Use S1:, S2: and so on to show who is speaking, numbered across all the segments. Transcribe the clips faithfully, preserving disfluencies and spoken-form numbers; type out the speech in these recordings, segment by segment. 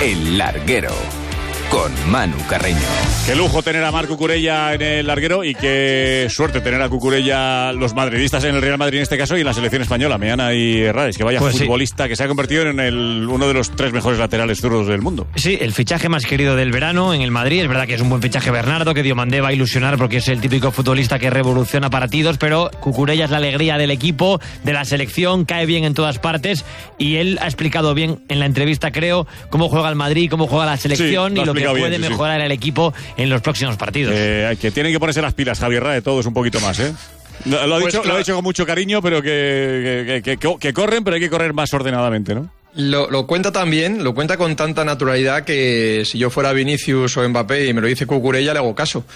S1: El Larguero, con Manu Carreño.
S2: Qué lujo tener a Marc Cucurella en el larguero y qué suerte tener a Cucurella los madridistas en el Real Madrid en este caso y en la selección española. Mañana y Herrades, que vaya pues futbolista sí. que se ha convertido en el, uno de los tres mejores laterales zurdos del mundo.
S3: Sí, el fichaje más querido del verano en el Madrid. Es verdad que es un buen fichaje Bernardo, que Diomandé va a ilusionar porque es el típico futbolista que revoluciona partidos, pero Cucurella es la alegría del equipo, de la selección, cae bien en todas partes y él ha explicado bien en la entrevista, creo, cómo juega el Madrid, cómo juega la selección sí, y lo que puede bien, sí, mejorar sí. el equipo en los próximos partidos.
S2: Eh, que tienen que ponerse las pilas, Javier Rae, todos un poquito más, ¿eh? Lo ha, pues dicho, claro. lo ha dicho con mucho cariño, pero que, que, que, que corren, pero hay que correr más ordenadamente, ¿no?
S4: Lo, lo cuenta también, lo cuenta con tanta naturalidad que si yo fuera Vinicius o Mbappé y me lo dice Cucurella, le hago caso.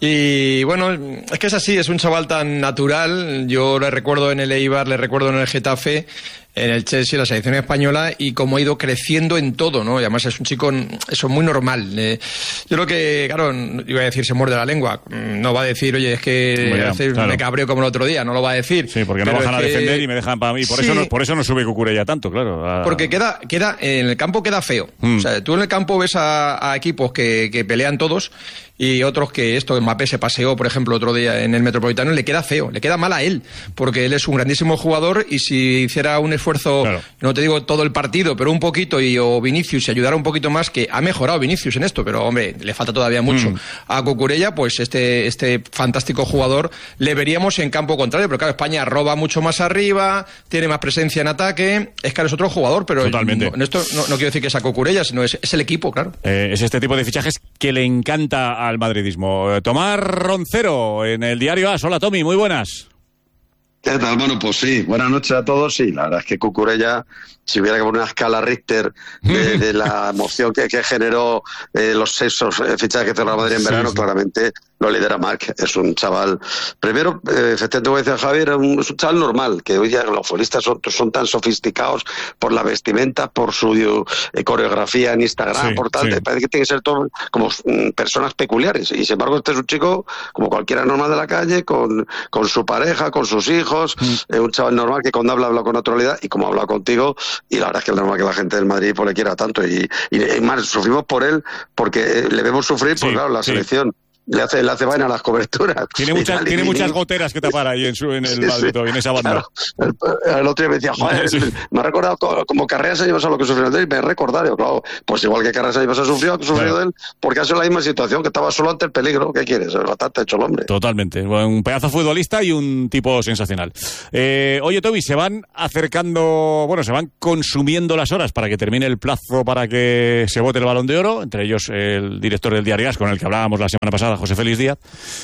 S4: Y bueno, es que es así, es un chaval tan natural. Yo le recuerdo en el Eibar, le recuerdo en el Getafe, en el Chelsea, en la selección española, y cómo ha ido creciendo en todo, ¿no? Y además es un chico, eso muy normal. Eh, yo creo que, claro, iba a decir se muerde la lengua. No va a decir, oye, es que bueno, hace, claro. me cabreo como el otro día, no lo va a decir.
S2: Sí, porque no bajan a defender y me dejan para mí. Por, sí. eso no, por eso no sube Cucurella tanto, claro. A...
S4: Porque queda, queda, en el campo queda feo. Mm. O sea, tú en el campo ves a, a equipos que, que pelean todos y otros que esto, Mbappé se paseó, por ejemplo, otro día en el Metropolitano y le queda feo, le queda mal a él, porque él es un grandísimo jugador y si hiciera un esfuerzo, claro. no te digo todo el partido, pero un poquito, y o Vinicius si ayudara un poquito más, que ha mejorado Vinicius en esto, pero hombre, le falta todavía mucho. Mm. A Cucurella, pues este, este fantástico jugador le veríamos en campo contrario, pero claro, España roba mucho más arriba, tiene más presencia en ataque, es que es otro jugador, pero
S2: totalmente.
S4: No, en esto no, no quiero decir que sea Cucurella, sino es, es el equipo, claro.
S2: Eh, es este tipo de fichajes que le encanta al madridismo. Tomás Roncero, en el diario AS. Hola, Tommy, muy buenas.
S5: ¿Qué tal? Bueno, pues sí, buenas noches a todos. Sí, la verdad es que Cucurella, si hubiera que poner una escala Richter de, de la emoción que, que generó eh, los seis eh, fichajes que hizo la Madrid en verano, sí, sí. claramente lo lidera Marc. Es un chaval, primero, eh, efectivamente, como decía Javier, es un, es un chaval normal, que hoy día los futbolistas son, son tan sofisticados por la vestimenta, por su eh, coreografía en Instagram, sí, por tal, sí. parece que tienen que ser todos como mm, personas peculiares. Y sin embargo, este es un chico como cualquiera normal de la calle, con, con su pareja, con sus hijos, mm. eh, un chaval normal que cuando habla, habla con naturalidad, y como habla contigo, y la verdad es que es normal que la gente del Madrid pues, le quiera tanto. Y, y, y más, sufrimos por él, porque le vemos sufrir, pues sí, claro, la sí. selección. Le hace, le hace vaina a las coberturas.
S2: Tiene muchas, tiene muchas goteras que tapar ahí en, su, en el sí, Madrid, sí. en esa banda.
S5: Claro. El, el otro día me decía, joder, sí. me ha recordado como Carreras años a lo que sufrió él, y me he recordado, claro, pues igual que Carreras años ha sufrido, ha sufrido claro. él, porque ha sido la misma situación, que estaba solo ante el peligro. ¿Qué quieres? Es bastante hecho el hombre.
S2: Totalmente. Un pedazo futbolista y un tipo sensacional. Eh, oye, Toby, se van acercando, bueno, se van consumiendo las horas para que termine el plazo para que se vote el Balón de Oro, entre ellos el director del Diario AS, con el que hablábamos la semana pasada, José Félix Díaz.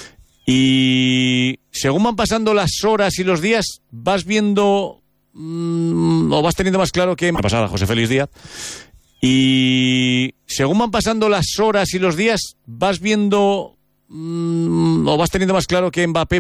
S2: Y según van pasando las horas y los días, vas viendo mmm, o vas teniendo más claro que... pasada, José Félix Díaz. Y según van pasando las horas y los días, vas viendo mmm, o vas teniendo más claro que Mbappé